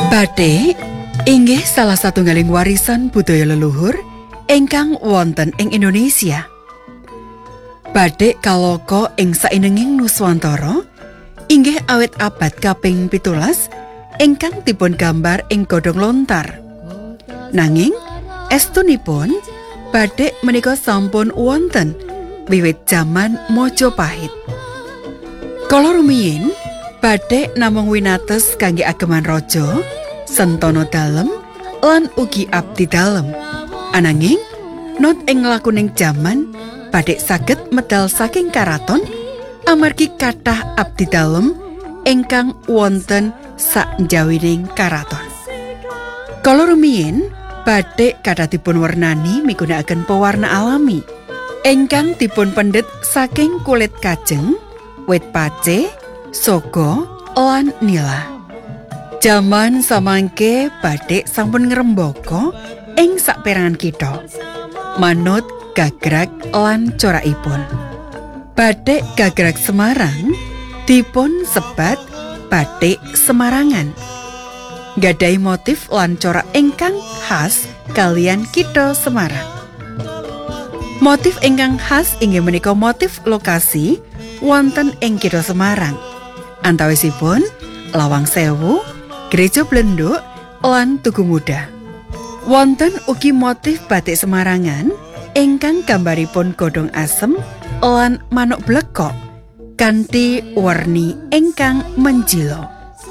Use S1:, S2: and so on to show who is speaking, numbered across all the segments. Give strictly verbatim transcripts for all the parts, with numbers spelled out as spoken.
S1: Bathik inggih salah satunggaling warisan budaya leluhur ingkang wonten ing Indonesia. Bathik kaloka ing saindenging Nuswantara inggih awit abad kaping pitulas ingkang dipun gambar ing godhong lontar. Nanging estunipun bathik menika sampun wonten wiwit jaman Majapahit. Kala rumiyin bathik namung winates kangge ageman raja, sentana dalem lan ugi abdi dalem. Ananging not ing lakuning jaman bathik saged medal saking karaton amargi kathah abdi dalem ingkang wonten sakjawining karaton. Kala rumiyin bathik kathah dipun wernani migunakaken pewarna alami ingkang dipun pendhet saking kulit kajeng, wit pace, sogo, lan nila. Jaman samangke bathik sampun ngrembaka ing saperangan kitha manut gagrag lan corakipun. Bathik gagrag Semarang dipun sebat bathik Semarangan. Gadhahi motif lan corak ingkang khas kalian kitha Semarang. Motif ingkang khas inggih menika motif lokasi wonten ing kitha Semarang. Antawisipun Lawang Sewu, Gereja Blenduk, lan Tugu Muda. Wonten ugi motif batik Semarangan ingkang gambaripun godhong asem lan manuk blekok kanthi werni ingkang menjilo.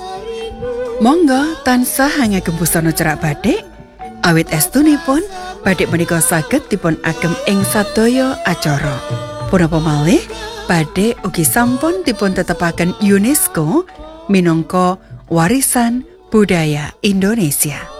S1: Monggo tansah ngagem busana cerak bathik, awit estunipun bathik menika saged dipun agem ing sadaya acara. Punapa malih bathik ugi sampun dipun tetepaken UNESCO minangka warisan budaya Indonesia.